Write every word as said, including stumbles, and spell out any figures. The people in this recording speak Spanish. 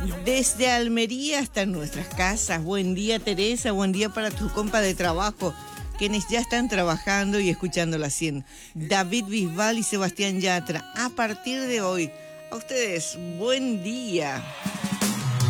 Desde Almería hasta nuestras casas. Buen día, Teresa. Buen día para tu compa de trabajo, quienes ya están trabajando y escuchando la cien. David Bisbal y Sebastián Yatra. A partir de hoy, a ustedes, buen día.